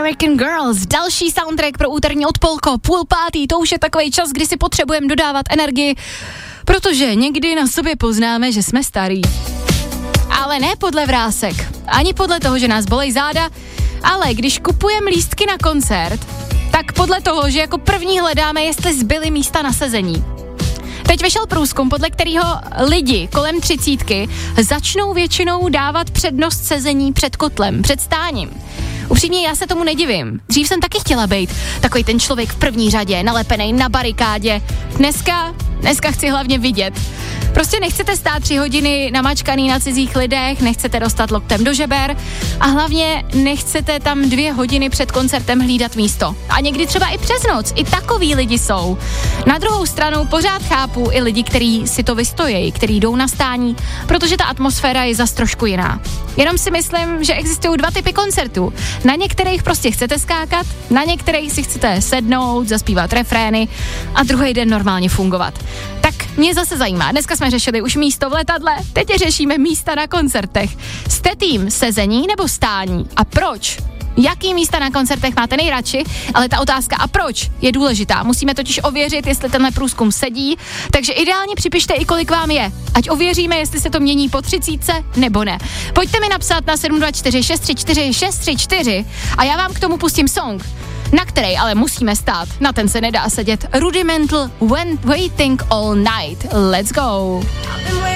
American Girls, další soundtrack pro úterní odpolko, 4:30, to už je takovej čas, kdy si potřebujeme dodávat energii, protože někdy na sobě poznáme, že jsme starý. Ale ne podle vrásek, ani podle toho, že nás bolej záda, ale když kupujeme lístky na koncert, tak podle toho, že jako první hledáme, jestli zbyly místa na sezení. Teď vyšel průzkum, podle kterého lidi kolem 30 začnou většinou dávat přednost sezení před kotlem, před stáním. Upřímně, já se tomu nedivím. Dřív jsem taky chtěla být takový ten člověk v první řadě, nalepený na barikádě. Dneska chci hlavně vidět. Prostě nechcete stát 3 hodiny namačkaný na cizích lidech, nechcete dostat loktem do žeber a hlavně nechcete tam 2 hodiny před koncertem hlídat místo. A někdy třeba i přes noc, i takový lidi jsou. Na druhou stranu pořád chápu i lidi, kteří si to vystojí, kteří jdou na stání, protože ta atmosféra je zas trošku jiná. Jenom si myslím, že existují 2 typy koncertů. Na některých prostě chcete skákat, na některých si chcete sednout, zaspívat refrény a druhý den normálně fungovat. Tak mě zase zajímá, dneska jsme řešili už místo v letadle, teď řešíme místa na koncertech. Jste tým sezení nebo stání? A proč? Jaký místa na koncertech máte nejradši? Ale ta otázka a proč je důležitá. Musíme totiž ověřit, jestli tenhle průzkum sedí, takže ideálně připište i kolik vám je. Ať ověříme, jestli se to mění po 30 nebo ne. Pojďte mi napsat na 724 634 634 a já vám k tomu pustím song, na který ale musíme stát. Na ten se nedá sedět. Rudimental When Waiting All Night. Let's go.